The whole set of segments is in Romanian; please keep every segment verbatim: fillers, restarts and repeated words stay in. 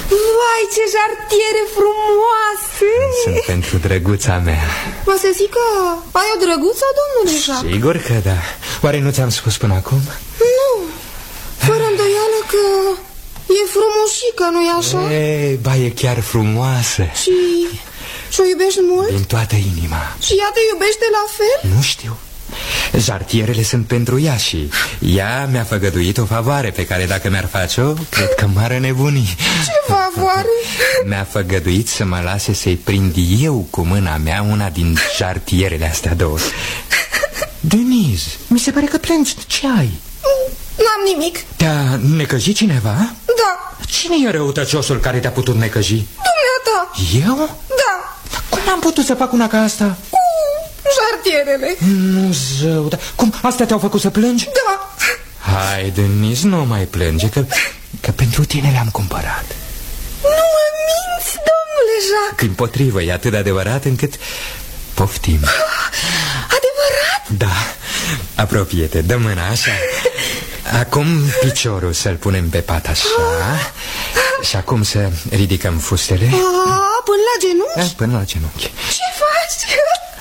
Vai, ce jartiere frumoase! Sunt pentru drăguța mea. Mă să zic că ai o drăguță, domnule Jacques? Sigur că da. Oare nu ți-am spus până acum? Nu, fără îndoială că e frumușică, nu-i așa? Ei, ba, e chiar frumoasă. Și... și-o iubești mult? Din toată inima. Și ea te iubește la fel? Nu știu. Jartierele sunt pentru ea și ea mi-a făgăduit o favoare pe care dacă mi-ar face-o, cred că m-ar înnebuni. Ce favoare? Mi-a făgăduit să mă lase să-i prind eu cu mâna mea una din jartierele astea două. Denise, mi se pare că plângi. Ce ai? N-am nimic. Te-a necăjit cineva? Da. Cine e răutăciosul care te-a putut necăji? Dumneata. Eu? Da. Dar cum am putut să fac una ca asta? Cu jartierele. Nu, zău, dar cum? Astea te-au făcut să plângi? Da. Hai, Denise, nu mai plânge, că, că pentru tine le-am cumpărat. Nu mă minți, domnule Jacques. Dimpotrivă, e atât de adevărat încât poftim. Adevărat? Da. Apropie-te, dă mâna așa. Acum piciorul să-l punem pe pat așa. Și acum să ridicăm fustele. A, până la genunchi? Până la genunchi. Ce faci?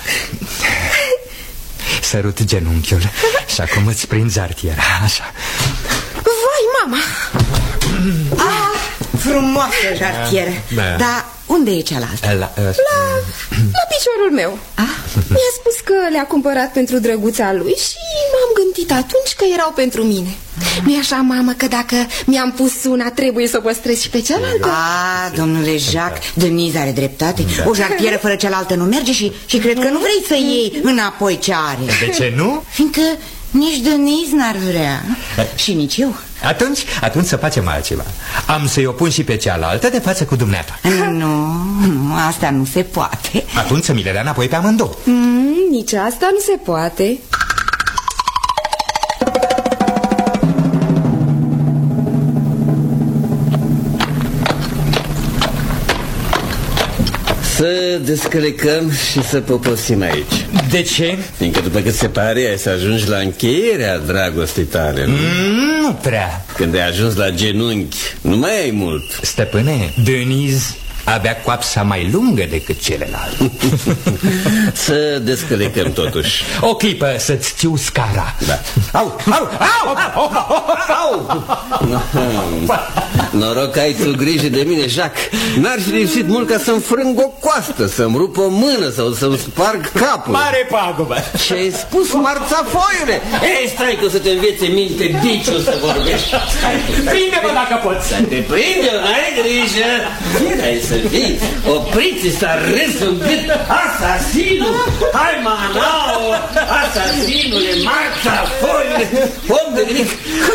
Sărut genunchiul. Și acum îți prind jartiera. Așa. Vai, mama. Ah, frumoasă jartieră. Da. Dar unde e cealaltă? La, la, la, la piciorul meu. Ah? Mi-a spus că le-a cumpărat pentru drăguța lui și m-am gândit atunci că erau pentru mine. Nu-i așa, mamă, că dacă mi-am pus una, trebuie să o păstrez și pe cealaltă? Ah, domnule Jacques, Denise are dreptate. O jartieră fără cealaltă nu merge și, și cred că nu vrei să iei înapoi ce are. De ce nu? Fiindcă nici Denise n-ar vrea. Și nici eu. Atunci, atunci să facem altceva. Am să-i opun și pe cealaltă de față cu dumneata. Nu, nu, asta nu se poate. Atunci să mi le dea înapoi pe amândouă. mm, Nici asta nu se poate. Să descălecăm și să poposim aici. De ce? Fiindcă după cât se pare ai să ajungi la încheierea dragostei tale, nu? Mm, nu prea. Când ai ajuns la genunchi, nu mai ai mult. Stăpâne, Denise abia coapsa mai lungă decât celelalte. Să descălecăm totuși. O clipă să-ți țiu scara. Da. Au, au, au, au, au, au. Noroc ai tu grijă de mine, Jacques. N-ar fi lipsit mult ca să-mi frâng o coastă, să-mi rup o mână sau să-mi sparg capul. Mare pagubă. Ce ai spus, marțafoiule? Ei, stai că o să te învețe minte biciul să vorbești. Prinde-mă dacă poți. Să te prinde, ai grijă. Hai să vii, opriți să râs un gât. Asasinul, hai manao, asasinule, marțafoiule, om de gric.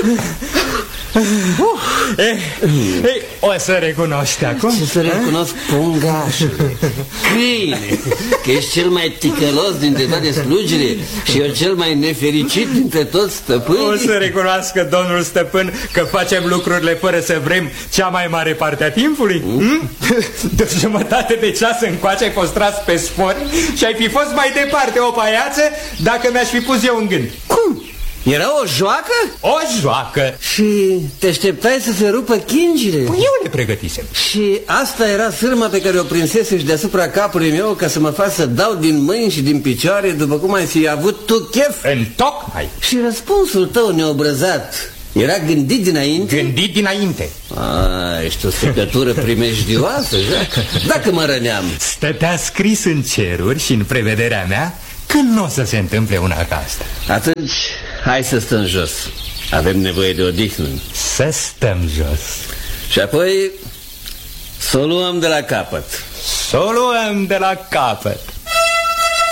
Eh, eh, o să recunoști acum? Ce să recunosc, pungașule, câine, că ești cel mai ticălos dintre toate slugile și eu cel mai nefericit dintre toți stăpânii. O să recunoască domnul stăpân că facem lucrurile fără să vrem cea mai mare parte a timpului? Mm? De o jumătate de ceas încoace ai fost tras pe spori și ai fi fost mai departe o paiață dacă mi-aș fi pus eu în gând. Cum? Era o joacă? O joacă. Și te așteptai să se rupă chingile? Păi eu le pregătisem. Și asta era sârma pe care o prinsesești deasupra capului meu ca să mă faci să dau din mâini și din picioare după cum ai fi avut tu chef? Întocmai. Și răspunsul tău neobrăzat era gândit dinainte? Gândit dinainte. A, ești o secătură primejdioasă, Jacques. Dacă mă răneam. Stătea scris în ceruri și în prevederea mea că nu o să se întâmple una ca asta. Atunci, hai să stăm jos. Avem nevoie de odihnă. Să stăm jos. Și apoi să o luăm de la capăt. Să o luăm de la capăt.